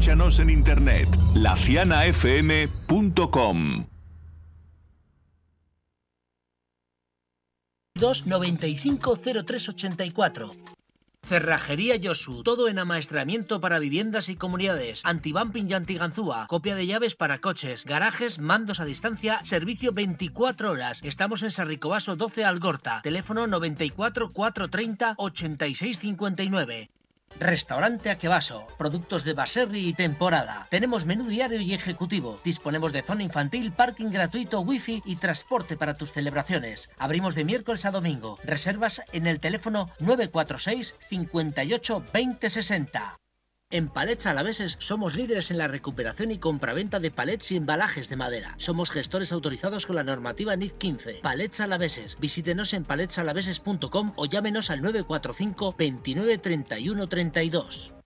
Escúchanos en internet, lacianafm.com. 2950384. Cerrajería Yosu, todo en amaestramiento para viviendas y comunidades, antibumping y antiganzúa, copia de llaves para coches, garajes, mandos a distancia, servicio 24 horas. Estamos en Sarricobaso 12 Algorta, teléfono 94 430 8659. Restaurante Akebaso, productos de baserri y temporada. Tenemos menú diario y ejecutivo. Disponemos de zona infantil, parking gratuito, wifi y transporte para tus celebraciones. Abrimos de miércoles a domingo. Reservas en el teléfono 946 58 20 60. En Palets Alaveses somos líderes en la recuperación y compraventa de palets y embalajes de madera. Somos gestores autorizados con la normativa NIC 15. Palets Alaveses. Visítenos en paletsalaveses.com o llámenos al 945 29 31 32.